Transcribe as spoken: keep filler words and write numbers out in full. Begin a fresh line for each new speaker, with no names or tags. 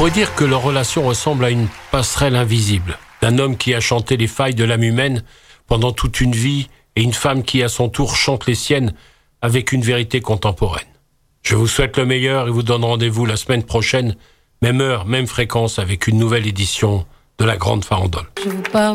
pourrait dire que leur relation ressemble à une passerelle invisible, d'un homme qui a chanté les failles de l'âme humaine pendant toute une vie et une femme qui, à son tour, chante les siennes avec une vérité contemporaine. Je vous souhaite le meilleur et vous donne rendez-vous la semaine prochaine, même heure, même fréquence, avec une nouvelle édition de La Grande Farandole.
Je vous parle